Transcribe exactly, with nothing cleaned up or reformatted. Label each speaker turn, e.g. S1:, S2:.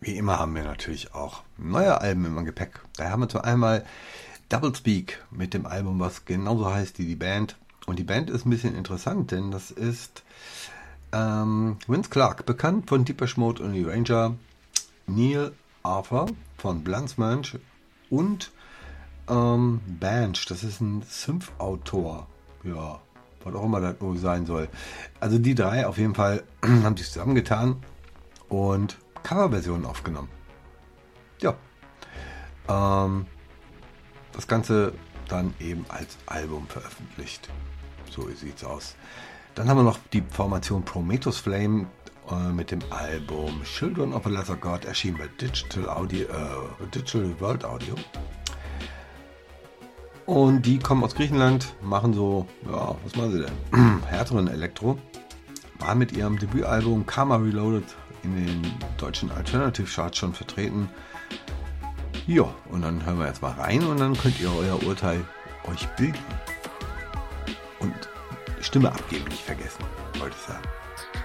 S1: Wie immer haben wir natürlich auch neue Alben im Gepäck. Da haben wir zu einmal Doublespeak mit dem Album, was genauso heißt wie die Band. Und die Band ist ein bisschen interessant, denn das ist ähm, Vince Clarke, bekannt von Depeche Mode und die Ranger, Neil Arthur von Blunsmanch und ähm, Banch, das ist ein Synth-Autor. Ja, was auch immer das wohl sein soll. Also die drei auf jeden Fall haben sich zusammengetan und Coverversionen aufgenommen. Ja. Ähm, das Ganze dann eben als Album veröffentlicht. So sieht's aus. Dann haben wir noch die Formation Prometheus Flame äh, mit dem Album Children of a Lesser God, erschienen bei Digital Audio, äh, Digital World Audio. Und die kommen aus Griechenland, machen so, ja, was machen sie denn? Härteren Elektro. War mit ihrem Debütalbum Karma Reloaded in den deutschen Alternative Charts schon vertreten. Ja, und dann hören wir jetzt mal rein und dann könnt ihr euer Urteil euch bilden. Und Stimme abgeben nicht vergessen, wollte ich sagen.